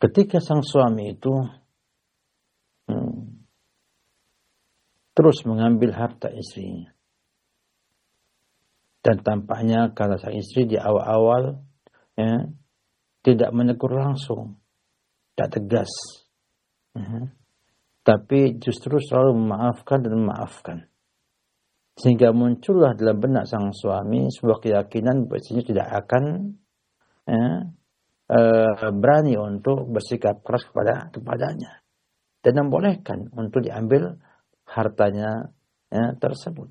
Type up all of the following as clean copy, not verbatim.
ketika sang suami itu terus mengambil harta istrinya, dan tampaknya kata sang istri di awal-awal tidak menegur langsung, tidak tegas, tapi justru selalu memaafkan dan memaafkan, sehingga muncullah dalam benak sang suami sebuah keyakinan bahwa istrinya tidak akan berani untuk bersikap keras kepadanya dan membolehkan untuk diambil hartanya tersebut,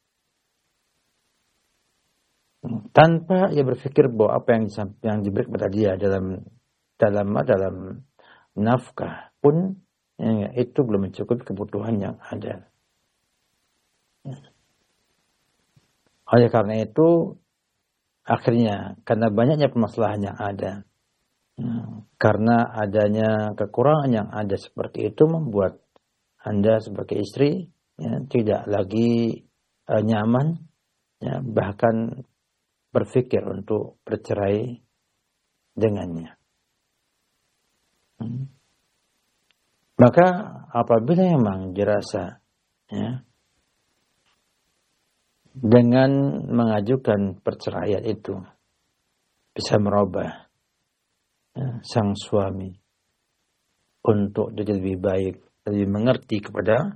tanpa ia berpikir bahwa apa yang diberi kepada dia dalam nafkah pun itu belum mencukupi kebutuhan yang ada. Oleh karena itu, akhirnya karena banyaknya permasalahan yang ada, karena adanya kekurangan yang ada seperti itu, membuat Anda sebagai istri tidak lagi nyaman, bahkan berpikir untuk bercerai dengannya. Maka apabila memang dirasa dengan mengajukan perceraian itu bisa merubah sang suami untuk jadi lebih baik, lebih mengerti kepada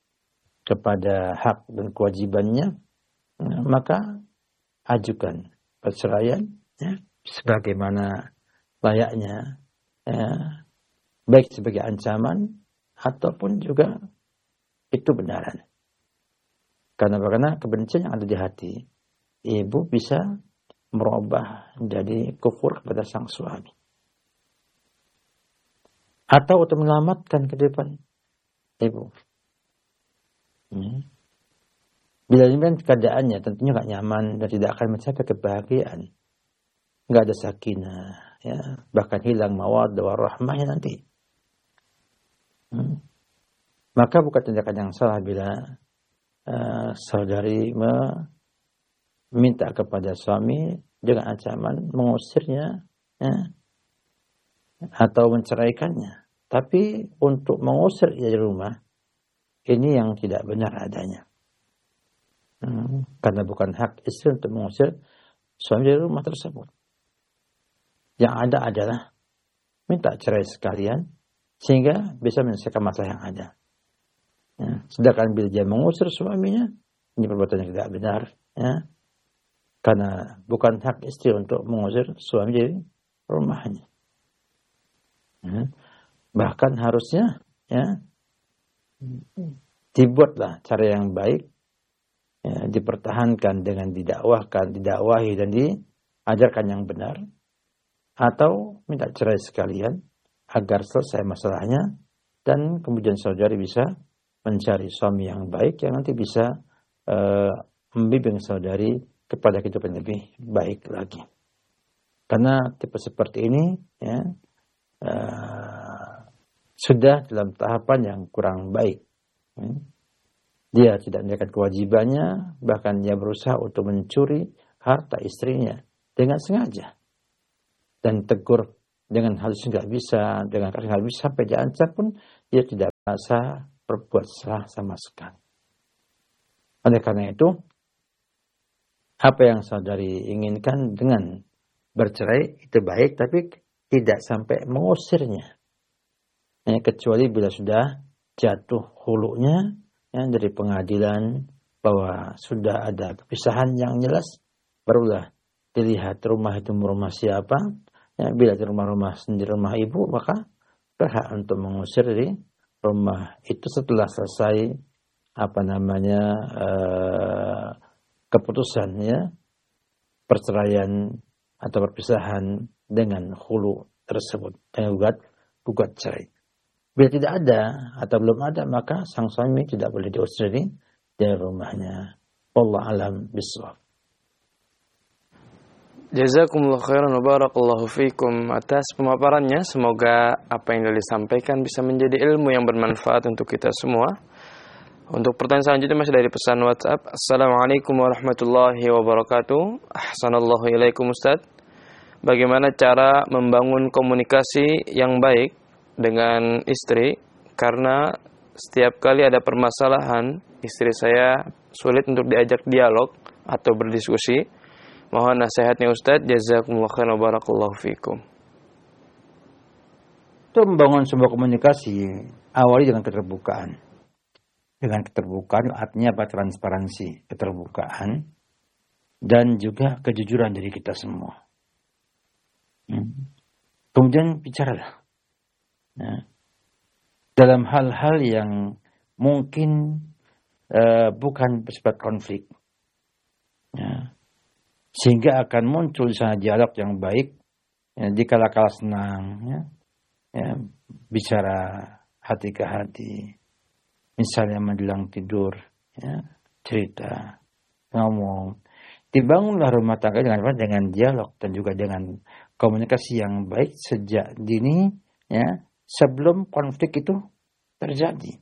hak dan kewajibannya, maka ajukan perceraian sebagaimana layaknya, baik sebagai ancaman ataupun juga itu benaran. Karena kebencian yang ada di hati ibu bisa merubah menjadi kufur kepada sang suami, atau untuk menyelamatkan kehidupan ibu. Bila demikian keadaannya tentunya gak nyaman dan tidak akan mencapai kebahagiaan, gak ada sakinah, bahkan hilang mawaddah warahmahnya nanti. Maka bukan tindakan yang salah bila saudari meminta kepada suami dengan ancaman mengusirnya atau menceraikannya. Tapi untuk mengusir dari rumah, ini yang tidak benar adanya. Karena bukan hak istri untuk mengusir suami dari rumah tersebut. Yang ada adalah minta cerai sekalian sehingga bisa menyelesaikan masalah yang ada. Sedangkan bila dia mengusir suaminya, ini perbuatan yang tidak benar, karena bukan hak istri untuk mengusir suami dari rumahnya. Bahkan harusnya dibuatlah cara yang baik, dipertahankan dengan didakwahi dan diajarkan yang benar, atau minta cerai sekalian agar selesai masalahnya dan kemudian saudari bisa mencari suami yang baik yang nanti bisa membimbing saudari kepada kehidupan yang lebih baik lagi. Karena tipe seperti ini sudah dalam tahapan yang kurang baik. Dia tidak menjalankan kewajibannya, bahkan dia berusaha untuk mencuri harta istrinya dengan sengaja. Dan tegur dengan halus nggak bisa, dengan keras nggak bisa, sampai diancam pun dia tidak merasa berbuat salah sama sekali. Oleh karena itu, apa yang saudari inginkan dengan bercerai itu baik, tapi tidak sampai mengusirnya. Kecuali bila sudah jatuh hulunya dari pengadilan bahwa sudah ada kepisahan yang jelas, barulah dilihat rumah itu rumah siapa. Bila di rumah sendiri rumah ibu, maka berhak untuk mengusir dari rumah itu setelah selesai keputusan perceraian atau perpisahan dengan hulu tersebut, gugat cerai. Bila tidak ada atau belum ada, maka sang suami tidak boleh diusir dari rumahnya. Wallahu a'lam bishawab. Jazakumullah khairan wa barakallahu fikum atas pemaparannya. Semoga apa yang disampaikan bisa menjadi ilmu yang bermanfaat untuk kita semua. Untuk pertanyaan selanjutnya masih dari pesan WhatsApp. Assalamualaikum warahmatullahi wabarakatuh. Ahsanallahu ilaikum Ustaz. bagaimana cara membangun komunikasi yang baik dengan istri, karena setiap kali ada permasalahan, istri saya sulit untuk diajak dialog atau berdiskusi. Mohon nasihatnya Ustadz. Jazakumullah khairan wa barakallahu fikum. Itu membangun sebuah komunikasi awali dengan keterbukaan. Dengan keterbukaan artinya apa? Transparansi, keterbukaan, dan juga kejujuran dari kita semua. Kemudian bicaralah. Dalam hal-hal yang mungkin bukan bersifat konflik. Sehingga akan muncul di sana dialog yang baik. Dikala-kala senang. Bicara hati ke hati. Misalnya menjelang tidur. Cerita. Ngomong. Dibangunlah rumah tangga dengan dialog. Dan juga dengan komunikasi yang baik sejak dini. Sebelum konflik itu terjadi.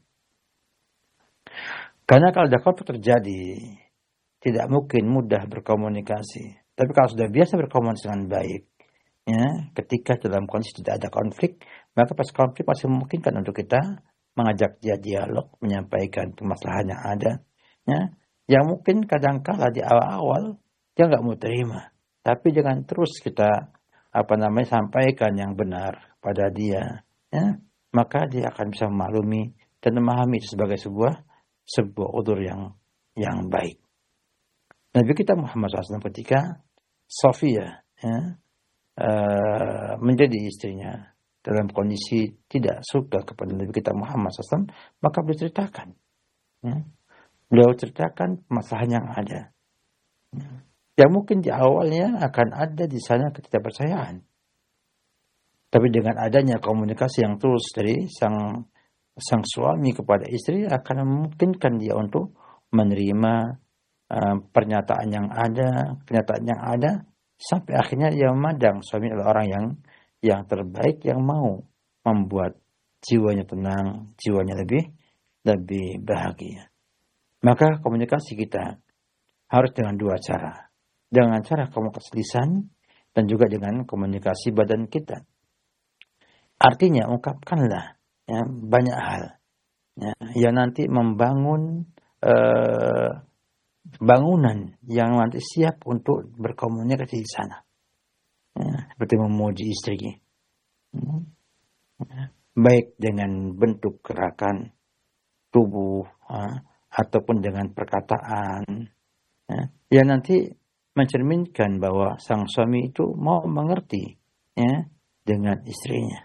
Karena kalau ada konflik terjadi, tidak mungkin mudah berkomunikasi. Tapi kalau sudah biasa berkomunikasi dengan baik, ketika dalam kondisi tidak ada konflik, maka pas konflik masih memungkinkan untuk kita mengajak dia dialog, menyampaikan permasalahan yang ada. Yang mungkin kadang-kala di awal-awal dia nggak mau terima. Tapi jangan terus kita sampaikan yang benar pada dia. Maka dia akan bisa memaklumi dan memahami itu sebagai sebuah udzur yang baik. Nabi kita Muhammad SAW ketika Sofia menjadi istrinya dalam kondisi tidak suka kepada Nabi kita Muhammad SAW, maka beliau ceritakan. Beliau ceritakan masalah yang ada. Yang mungkin di awalnya akan ada di sana ketidakpercayaan. Tapi dengan adanya komunikasi yang tulus dari sang suami kepada istri akan memungkinkan dia untuk menerima pernyataan yang ada sampai akhirnya dia memandang suami adalah orang yang terbaik yang mau membuat jiwanya tenang, jiwanya lebih bahagia. Maka komunikasi kita harus dengan dua cara. Dengan cara komunikasi lisan dan juga dengan komunikasi badan kita. Artinya ungkapkanlah banyak hal yang nanti membangun bangunan yang nanti siap untuk berkomunikasi di sana. Seperti memuji istri. Baik dengan bentuk gerakan tubuh ataupun dengan perkataan. Yang nanti mencerminkan bahwa sang suami itu mau mengerti dengan istrinya.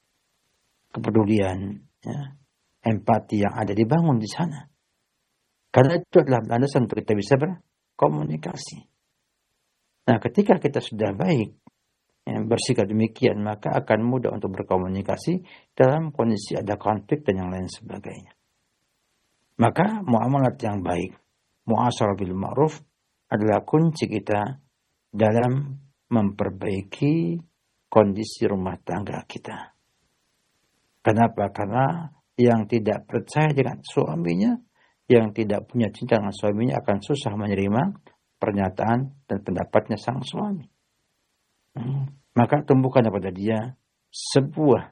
Kepedulian, empati yang ada dibangun di sana. Karena itu adalah landasan untuk kita bisa berkomunikasi. Nah, ketika kita sudah baik, bersikap demikian, maka akan mudah untuk berkomunikasi dalam kondisi ada konflik dan yang lain sebagainya. Maka muamalat yang baik, muasyarah bil ma'ruf adalah kunci kita dalam memperbaiki kondisi rumah tangga kita. Kenapa? Karena yang tidak percaya dengan suaminya, yang tidak punya cinta dengan suaminya akan susah menerima pernyataan dan pendapatnya sang suami. Maka tumbuhkan pada dia sebuah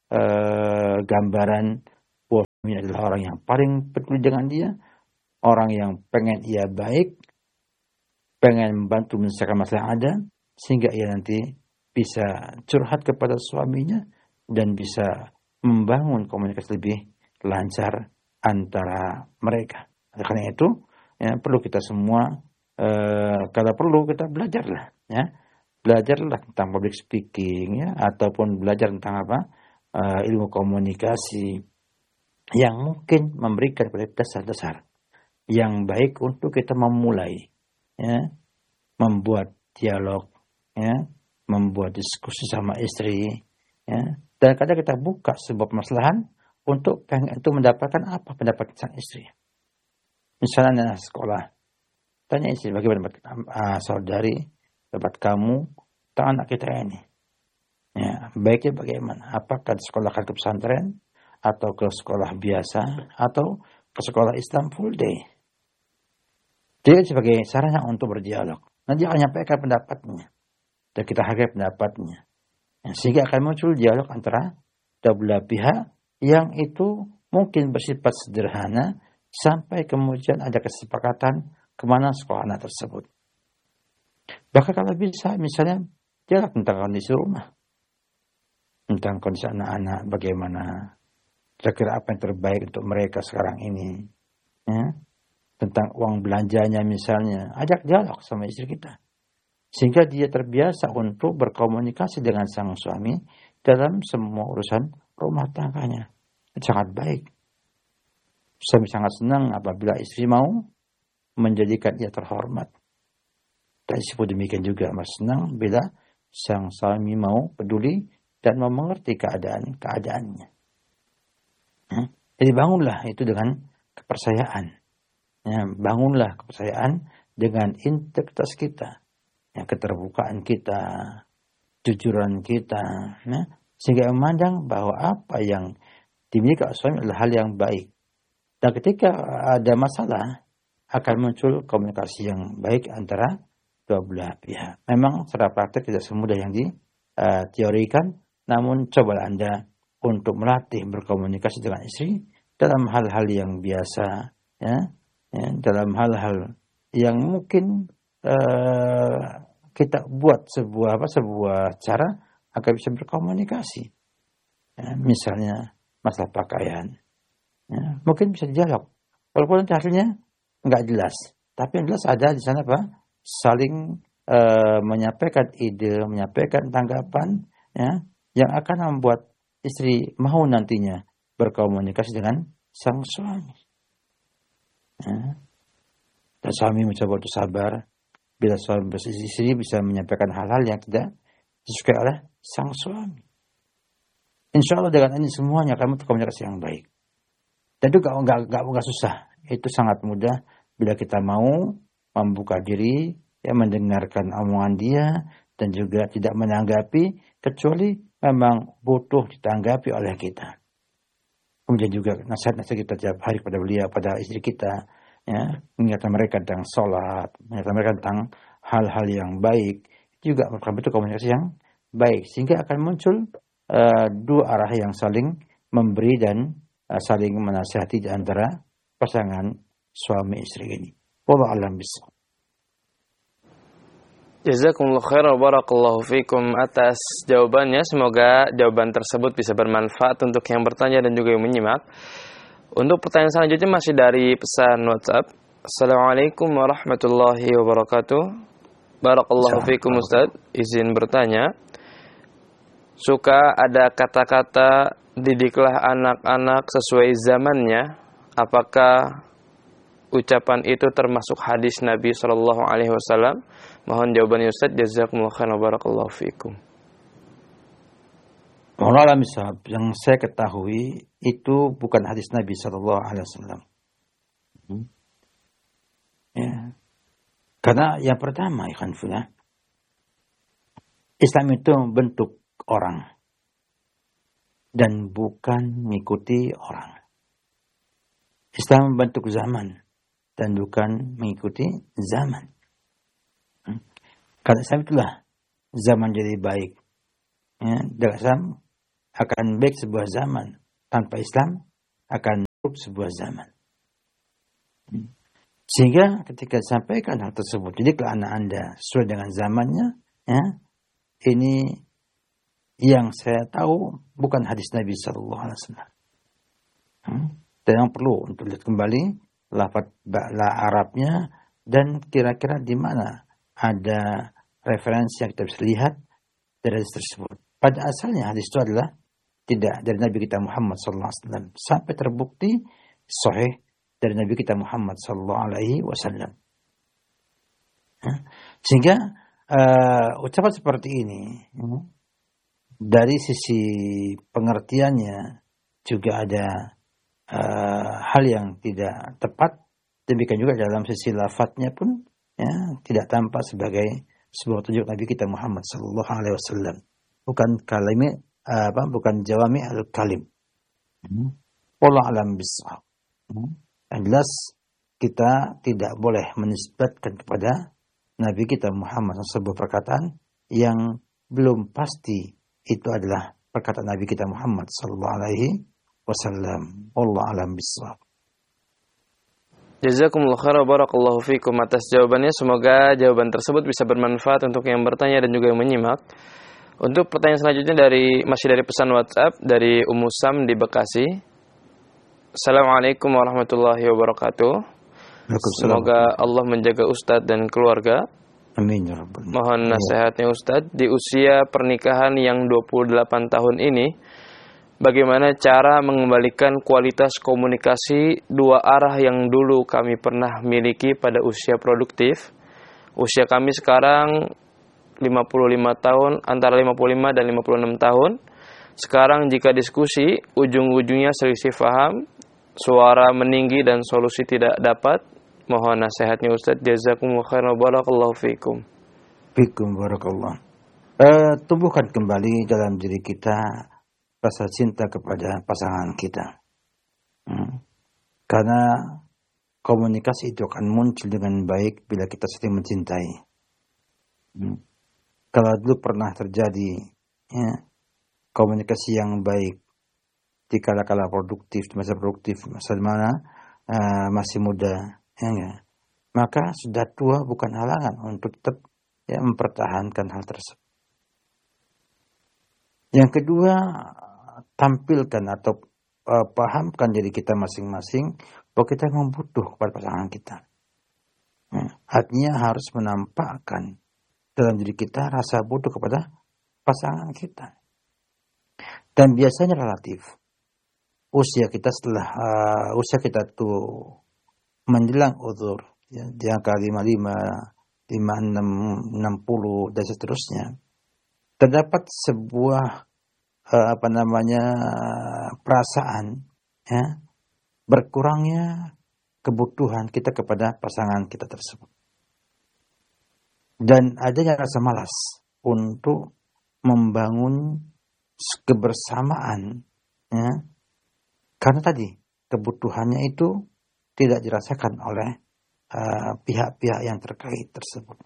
gambaran bahwa suami adalah orang yang paling peduli dengan dia, orang yang pengen ia baik, pengen membantu menyelesaikan masalah yang ada, sehingga ia nanti bisa curhat kepada suaminya dan bisa membangun komunikasi lebih lancar antara mereka. Karena itu perlu kita semua kalau perlu kita belajarlah belajarlah tentang public speaking ataupun belajar tentang ilmu komunikasi yang mungkin memberikan dasar-dasar yang baik untuk kita memulai membuat dialog membuat diskusi sama istri dan kadang kita buka sebuah permasalahan untuk mendapatkan apa pendapat sang istri. Misalnya anak sekolah, tanya istri bagaimana saudari pendapat kamu tentang anak kita ini. Baiknya bagaimana? Apakah disekolahkan ke pesantren atau ke sekolah biasa atau ke sekolah Islam full day? Jadi sebagai sarana untuk berdialog. Nanti akan menyampaikan pendapatnya. dan kita hargai pendapatnya. Sehingga akan muncul dialog antara dua belah pihak yang itu mungkin bersifat sederhana sampai kemudian ada kesepakatan kemana sekolah anak tersebut. Bahkan kalau bisa misalnya dialog tentang kondisi rumah, tentang kondisi anak-anak, bagaimana kira-kira apa yang terbaik untuk mereka sekarang ini, ya, tentang uang belanjanya misalnya, ajak dialog sama istri kita. Sehingga dia terbiasa untuk berkomunikasi dengan sang suami dalam semua urusan rumah tangganya. Itu sangat baik. Suami sangat senang apabila istri mau menjadikan ia terhormat. Dan istri pun demikian juga mas senang bila sang suami mau peduli dan mau mengerti keadaannya. Jadi bangunlah itu dengan kepercayaan. Ya, bangunlah kepercayaan dengan integritas kita. Ya, keterbukaan kita, jujuran kita, ya, sehingga memandang bahwa apa yang dimiliki oleh suami adalah hal yang baik. Dan ketika ada masalah, akan muncul komunikasi yang baik antara dua belah pihak. Memang secara praktek tidak semudah yang diteorikan, namun cobalah Anda untuk melatih berkomunikasi dengan istri dalam hal-hal yang biasa, ya, dalam hal-hal yang mungkin kita buat sebuah cara agar bisa berkomunikasi. Ya, misalnya masalah pakaian, ya, mungkin bisa dialog. Walaupun nanti hasilnya nggak jelas, tapi yang jelas ada di sana saling menyampaikan ide, menyampaikan tanggapan, ya, yang akan membuat istri mau nantinya berkomunikasi dengan sang suami. Ya. Dan suami mencoba untuk sabar. Bila suami istri bisa menyampaikan hal-hal yang tidak disukai oleh sang suami. Insya Allah dengan ini semuanya akan komunikasi yang baik. Dan itu nggak susah. Itu sangat mudah bila kita mau membuka diri, ya, mendengarkan omongan dia dan juga tidak menanggapi kecuali memang butuh ditanggapi oleh kita. Kemudian juga nasihat-nasihat kita tiap hari pada beliau, pada istri kita, ya, mengingatkan mereka tentang sholat, mengingatkan mereka tentang hal-hal yang baik, itu juga merupakan bentuk komunikasi yang baik, sehingga akan muncul dua arah yang saling memberi dan saling menasihati di antara pasangan suami istri ini. Wallahu a'lam bishawab. Jazakumullah khairan wa barakallahu fikum atas jawabannya. Semoga jawaban tersebut bisa bermanfaat untuk yang bertanya dan juga yang menyimak. Untuk pertanyaan selanjutnya masih dari pesan WhatsApp. Assalamualaikum warahmatullahi wabarakatuh. Barakallahu fikum Ustaz. Izin bertanya. Suka ada kata-kata didiklah anak-anak sesuai zamannya. Apakah ucapan itu termasuk hadis Nabi SAW? Mohon jawabannya Ustaz. Jazakumullah khairan wa barakallahu fikum. Wallahu a'lam. Yang saya ketahui itu bukan hadis Nabi SAW. Ya. Karena yang pertama, Islam itu membentuk orang dan bukan mengikuti orang. Islam membentuk zaman dan bukan mengikuti zaman. Karena Islam itulah zaman jadi baik. Ya, dengan Islam akan baik sebuah zaman. Tanpa Islam akan buruk sebuah zaman. Sehingga ketika disampaikan hal tersebut, didiklah anak Anda sesuai dengan zamannya, ya, ini yang saya tahu bukan hadis Nabi SAW. Dan yang perlu untuk lihat kembali lafaz Arabnya dan kira-kira di mana ada referensi yang kita bisa lihat dari hadis tersebut. Pada asalnya hadis itu adalah tidak dari Nabi kita Muhammad SAW sampai terbukti sahih dari Nabi kita Muhammad SAW. Sehingga ucapan seperti ini dari sisi pengertiannya juga ada hal yang tidak tepat. Demikian juga dalam sisi lafadznya pun, ya, tidak tampak sebagai sebuah tunjuk Nabi kita Muhammad SAW. Bukan bukan jawami al-kalim. Wallahu a'lam bishawab. Yang jelas kita tidak boleh menisbatkan kepada Nabi kita Muhammad sebuah perkataan yang belum pasti itu adalah perkataan Nabi kita Muhammad sallallahu alaihi wasallam. Wallahu a'lam bishawab. Jazakumullah khairan barakallahu fikum atas jawabannya. Semoga jawaban tersebut bisa bermanfaat untuk yang bertanya dan juga yang menyimak. Untuk pertanyaan selanjutnya masih dari pesan WhatsApp dari Ummu Sam di Bekasi. Assalamualaikum warahmatullahi wabarakatuh. Semoga Allah menjaga Ustadz dan keluarga. Amin ya rabbal alamin. Mohon nasihatnya Ustadz, di usia pernikahan yang 28 tahun ini, bagaimana cara mengembalikan kualitas komunikasi dua arah yang dulu kami pernah miliki pada usia produktif? Usia kami sekarang 55 tahun, antara 55 dan 56 tahun. Sekarang jika diskusi, ujung-ujungnya selisih paham, suara meninggi dan solusi tidak dapat. Mohon nasihatnya Ustaz. Jazakumullah khairan wa barakallahu fikum. Fikum barakallah. Tumbuhkan kembali dalam diri kita rasa cinta kepada pasangan kita. Karena komunikasi itu akan muncul dengan baik bila kita saling mencintai. Kalau dulu pernah terjadi komunikasi yang baik di kala-kala produktif, masa produktif, masa mana masih muda, maka sudah tua bukan halangan untuk tetap mempertahankan hal tersebut. Yang kedua, tampilkan atau pahamkan diri kita masing-masing bahwa kita membutuh kepada pasangan kita. Artinya harus menampakkan dalam diri kita rasa butuh kepada pasangan kita. Dan biasanya relatif. Usia kita usia kita tuh menjelang uzur, di angka 55, 56, 60 dan seterusnya. Terdapat sebuah perasaan berkurangnya kebutuhan kita kepada pasangan kita tersebut. Dan adanya rasa malas untuk membangun kebersamaan, karena tadi kebutuhannya itu tidak dirasakan oleh pihak-pihak yang terkait tersebut.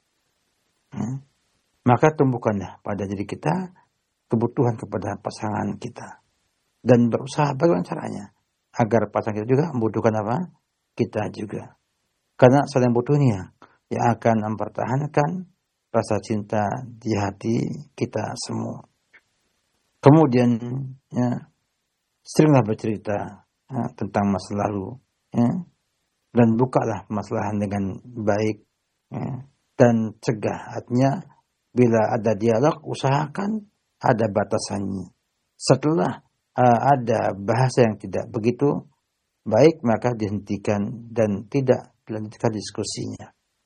Maka tumbuhkanlah pada diri kita kebutuhan kepada pasangan kita. Dan berusaha bagaimana caranya agar pasangan kita juga membutuhkan apa? Kita juga. Karena saling butuh ini yang akan mempertahankan rasa cinta di hati kita semua. Kemudian seringlah bercerita tentang masa lalu, dan bukalah permasalahan dengan baik, dan cegah. Artinya bila ada dialog, usahakan ada batasannya. Setelah ada bahasa yang tidak begitu baik, maka dihentikan dan tidak dilanjutkan diskusinya.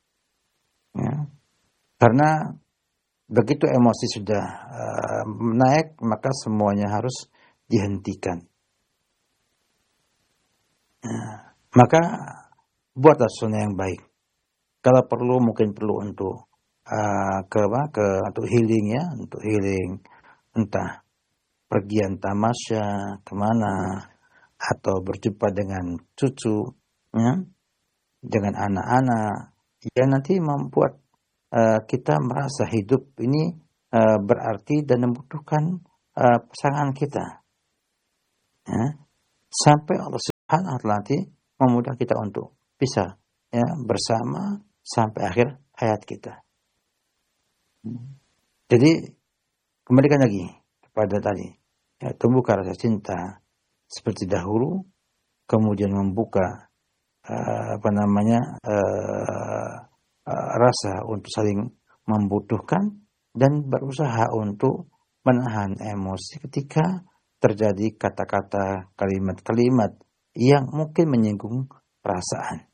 Karena begitu emosi sudah naik, maka semuanya harus dihentikan. Maka buatlah sunnah yang baik. Kalau perlu, mungkin perlu untuk untuk healing, untuk healing, entah pergian tamasya kemana, atau berjumpa dengan cucu, dengan anak-anak, yang nanti membuat kita merasa hidup ini berarti dan membutuhkan pasangan kita. Sampai Allah Subhanahu wa Ta'ala nanti memudahkan kita untuk bisa bersama sampai akhir hayat kita. Jadi kembalikan lagi kepada tadi, tumbuhkan rasa cinta seperti dahulu, kemudian membuka rasa untuk saling membutuhkan, dan berusaha untuk menahan emosi ketika terjadi kata-kata, kalimat-kalimat yang mungkin menyinggung perasaan.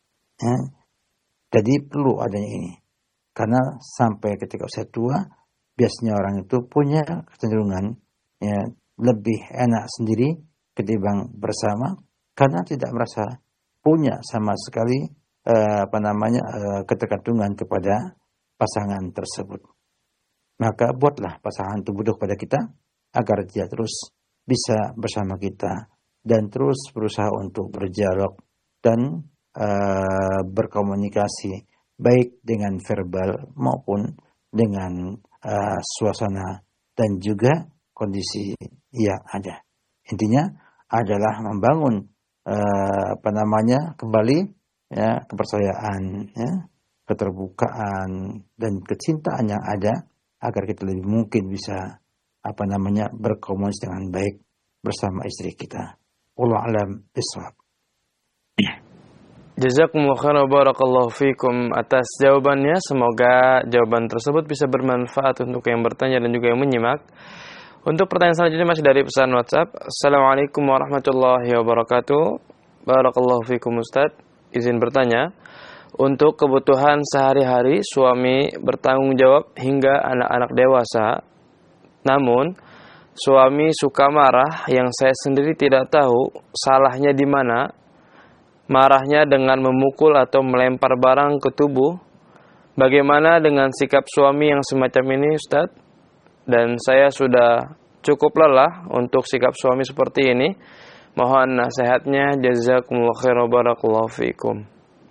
Jadi perlu adanya ini. Karena sampai ketika usia tua, biasanya orang itu punya kecenderungan lebih enak sendiri ketimbang bersama, karena tidak merasa punya sama sekali ketergantungan kepada pasangan tersebut. Maka buatlah pasangan itu butuh pada kita agar dia terus bisa bersama kita dan terus berusaha untuk berdialog dan berkomunikasi baik dengan verbal maupun dengan suasana dan juga kondisi yang ada. Intinya adalah membangun kembali ya kepercayaan, ya, keterbukaan dan kecintaan yang ada agar kita lebih mungkin bisa berkomunikasi dengan baik bersama istri kita. Wallahu a'lam bishawab. Jazakumullah khairan barakallahu fikum atas jawabannya. Semoga jawaban tersebut bisa bermanfaat untuk yang bertanya dan juga yang menyimak. Untuk pertanyaan selanjutnya masih dari pesan WhatsApp. Assalamualaikum warahmatullahi wabarakatuh. Barakallahu fikum Ustaz. Izin bertanya, untuk kebutuhan sehari-hari suami bertanggung jawab hingga anak-anak dewasa. Namun suami suka marah yang saya sendiri tidak tahu salahnya di mana. Marahnya dengan memukul atau melempar barang ke tubuh. Bagaimana dengan sikap suami yang semacam ini, Ustaz? Dan saya sudah cukup lelah untuk sikap suami seperti ini. Mohon nasihatnya. Jazakumullah khairan barakallahu fikum.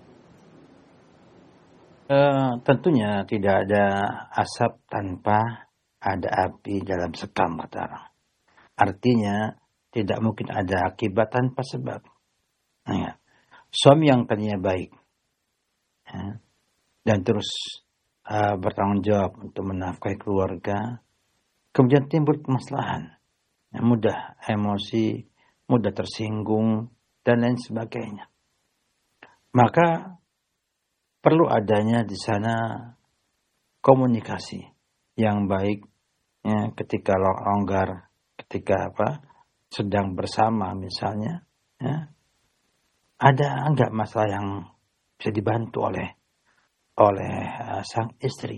Tentunya tidak ada asap tanpa ada api dalam sekam, kata orang. Artinya tidak mungkin ada akibat tanpa sebab. Nah, ya. Suami yang tadinya baik, ya, dan terus bertanggung jawab untuk menafkahi keluarga, kemudian timbul permasalahan, ya, mudah emosi, mudah tersinggung, dan lain sebagainya. Maka perlu adanya di sana komunikasi yang baik, ya, ketika longgar, ketika sedang bersama misalnya, ya. Ada enggak masalah yang bisa dibantu oleh sang istri?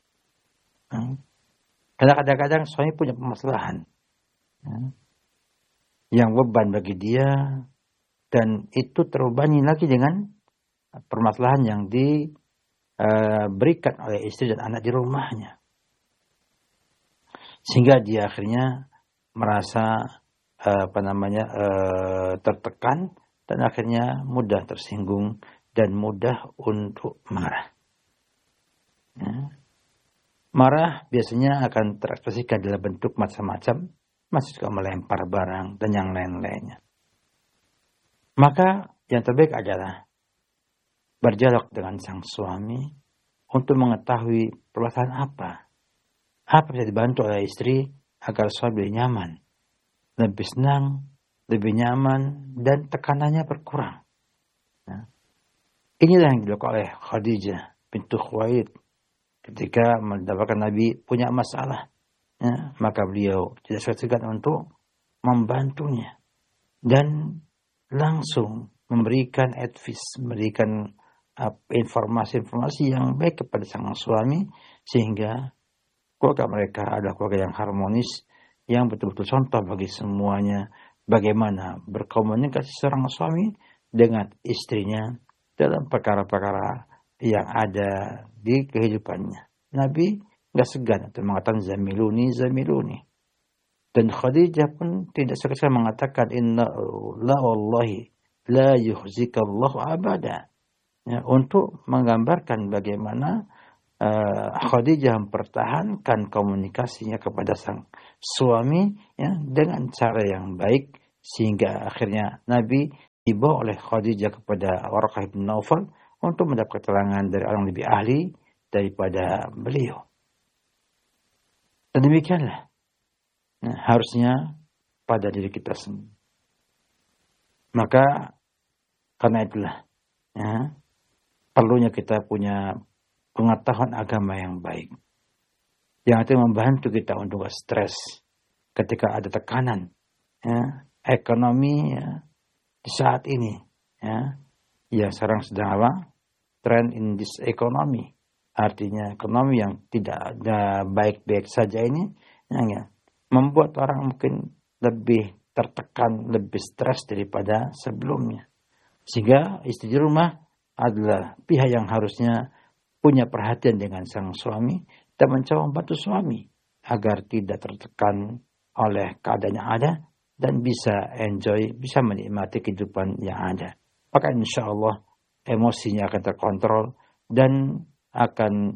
Karena kadang-kadang suami punya permasalahan, ya, yang beban bagi dia, dan itu terbebani lagi dengan permasalahan yang diberikan oleh istri dan anak di rumahnya, sehingga dia akhirnya merasa tertekan. Dan akhirnya mudah tersinggung dan mudah untuk marah. Ya. Marah biasanya akan terekspresikan dalam bentuk macam-macam, masih juga melempar barang dan yang lain-lainnya. Maka yang terbaik adalah berdialog dengan sang suami untuk mengetahui perasaan apa bisa dibantu oleh istri agar suami lebih nyaman, lebih senang, lebih nyaman, dan tekanannya berkurang. Ya. Inilah yang dilakukan oleh Khadijah bintu Khuwailid ketika mendapatkan Nabi punya masalah. Ya, maka beliau tidak segan untuk membantunya dan langsung memberikan advice, memberikan informasi-informasi yang baik kepada sang suami, sehingga keluarga mereka adalah keluarga yang harmonis, yang betul-betul contoh bagi semuanya. Bagaimana berkomunikasi seorang suami dengan istrinya dalam perkara-perkara yang ada di kehidupannya. Nabi nggak segan untuk mengatakan zamiluni. Dan Khadijah pun tidak segan mengatakan inna la wallahi la yuhzikallahu abada. Ya, untuk menggambarkan bagaimana Khadijah mempertahankan komunikasinya kepada sang suami, ya, dengan cara yang baik, sehingga akhirnya Nabi dibawa oleh Khadijah kepada Waraqah bin Naufal untuk mendapat keterangan dari orang lebih ahli daripada beliau. Dan demikianlah, nah, harusnya pada diri kita sendiri. Maka karena itulah, ya, perlunya kita punya pengetahuan agama yang baik, yang akan membantu kita untuk gak stres ketika ada tekanan, ya, ekonomi, ya, di saat ini, ya sekarang sedang trend in this economy, artinya ekonomi yang tidak ada baik-baik saja ini, ya, membuat orang mungkin lebih tertekan, lebih stres daripada sebelumnya, sehingga istri di rumah adalah pihak yang harusnya punya perhatian dengan sang suami dan mencoba membantu suami agar tidak tertekan oleh keadaan yang ada dan bisa enjoy, bisa menikmati kehidupan yang ada. Maka insya Allah emosinya akan terkontrol dan akan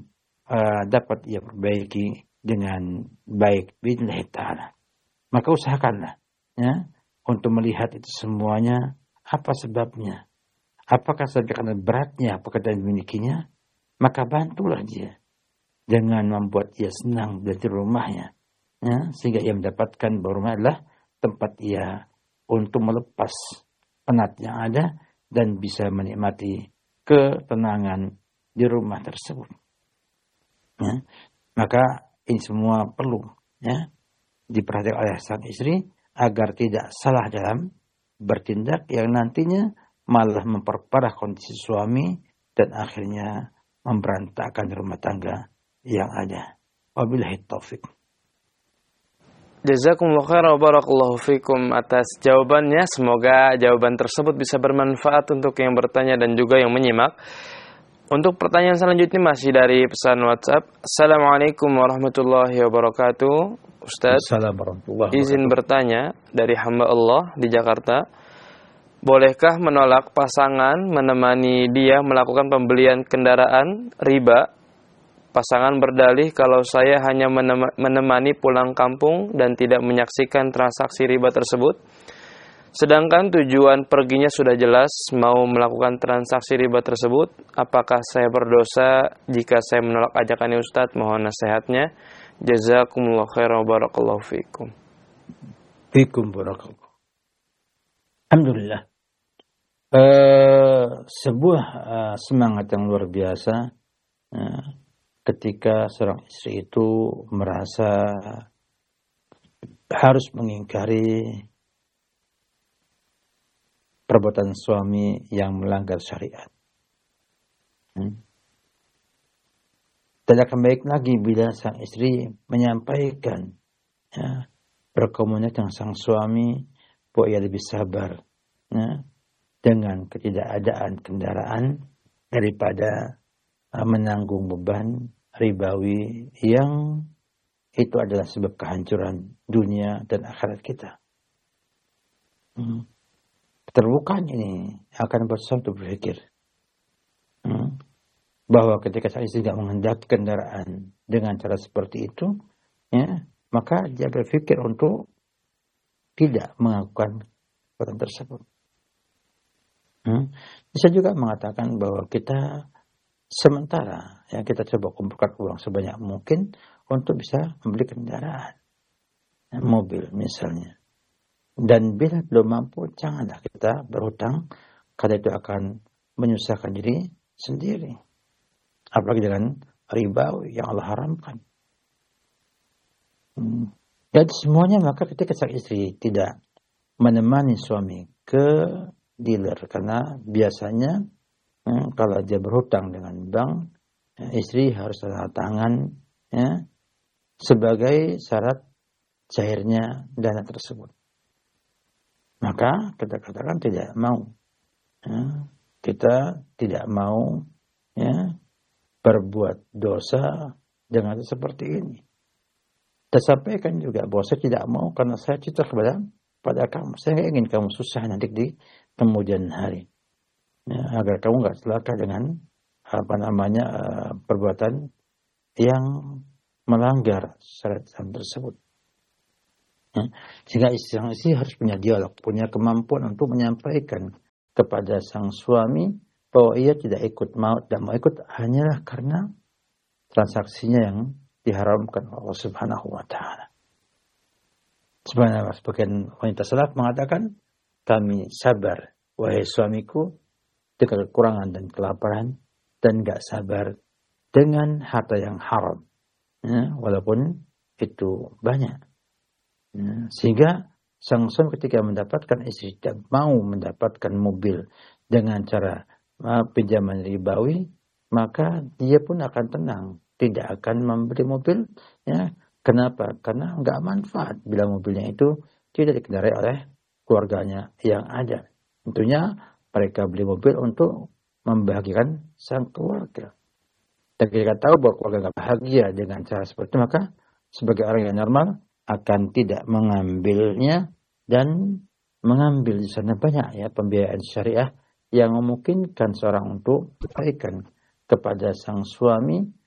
dapat ia perbaiki dengan baik billahi ta'ala. Maka usahakanlah ya untuk melihat itu semuanya, apa sebabnya. Apakah saja karena beratnya pekerjaan yang dimilikinya, maka bantulah dia. Jangan membuat ia senang dari rumahnya. Ya, sehingga ia mendapatkan bahwa rumah adalah tempat ia untuk melepas penat yang ada dan bisa menikmati ketenangan di rumah tersebut. Ya, maka ini semua perlu ya diperhatikan oleh sang istri agar tidak salah dalam bertindak yang nantinya malah memperparah kondisi suami dan akhirnya memberantakan rumah tangga yang ada. Wabillahi taufik. Jazakumullah khairan wa barakallahu fikum atas jawabannya. Semoga jawaban tersebut bisa bermanfaat untuk yang bertanya dan juga yang menyimak. Untuk pertanyaan selanjutnya masih dari pesan WhatsApp. Assalamualaikum warahmatullahi wabarakatuh. Ustaz, izin bertanya dari hamba Allah di Jakarta. Bolehkah menolak pasangan menemani dia melakukan pembelian kendaraan riba? Pasangan berdalih kalau saya hanya menemani pulang kampung dan tidak menyaksikan transaksi riba tersebut. Sedangkan tujuan perginya sudah jelas mau melakukan transaksi riba tersebut. Apakah saya berdosa jika saya menolak ajakannya Ustadz? Mohon nasihatnya. Jazakumullah khairan wa barakallahu fikum. Fikum barakallahu. Alhamdulillah. Sebuah semangat yang luar biasa ketika seorang istri itu merasa harus mengingkari perbuatan suami yang melanggar syariat. Tidak akan baik lagi bila sang istri menyampaikan berkomunikasi dengan sang suami bahwa ia lebih sabar dengan ketidakadaan kendaraan daripada menanggung beban ribawi yang itu adalah sebab kehancuran dunia dan akhirat kita. Keterbukaan ini akan bersatu berpikir bahwa ketika sang istri tidak menghendaki kendaraan dengan cara seperti itu, maka dia berpikir untuk tidak melakukan perbuatan tersebut. Bisa juga mengatakan bahwa kita sementara kita coba kumpulkan uang sebanyak mungkin untuk bisa membeli kendaraan, mobil misalnya. Dan bila belum mampu, janganlah kita berhutang, karena itu akan menyusahkan diri sendiri. Apalagi dengan riba yang Allah haramkan. Dan semuanya maka ketika sang istri tidak menemani suami ke dealer, karena biasanya kalau dia berhutang dengan bank, istri harus tanda tangan sebagai syarat cairnya dana tersebut. Maka kita katakan tidak mau. Kita tidak mau berbuat dosa dengan seperti ini. Kita sampaikan juga bahwa saya tidak mau karena saya cinta pada kamu. Saya tidak ingin kamu susah nanti di kemudian hari. Agar kamu nggak celaka dengan perbuatan yang melanggar syariat Islam tersebut. Sehingga istri harus punya dialog, punya kemampuan untuk menyampaikan kepada sang suami bahwa ia tidak mau ikut hanyalah karena transaksinya yang diharamkan Allah Subhanahu wa taala. Sebagian wanita salaf mengatakan, kami sabar wahai suamiku dengan kekurangan dan kelaparan, dan gak sabar dengan harta yang haram, walaupun itu banyak. Sehingga sang suami ketika mendapatkan istri tidak mau mendapatkan mobil dengan cara pinjaman ribawi, maka dia pun akan tenang, tidak akan membeli mobil. Kenapa? Karena nggak manfaat bila mobilnya itu tidak dikendarai oleh keluarganya yang ada. Tentunya mereka beli mobil untuk membahagiakan sang keluarga. Dan ketika tahu bahwa keluarga nggak bahagia dengan cara seperti itu, maka sebagai orang yang normal akan tidak mengambilnya dan mengambil di sana banyak pembiayaan syariah yang memungkinkan seorang untuk memberikan kepada sang suami